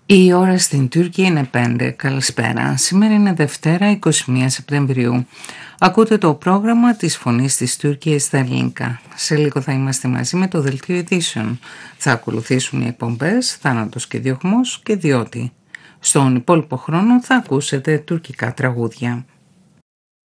Η ώρα στην Τουρκία είναι 5. Καλησπέρα. Σήμερα είναι Δευτέρα 21 Σεπτεμβρίου. Ακούτε το πρόγραμμα της Φωνής της Τουρκίας στα ελληνικά. Σε λίγο θα είμαστε μαζί με το Δελτίο Ειδήσεων. Θα ακολουθήσουν οι εκπομπές «Θάνατος και διωγμός» και «Διότι». Στον υπόλοιπο χρόνο θα ακούσετε τουρκικά τραγούδια.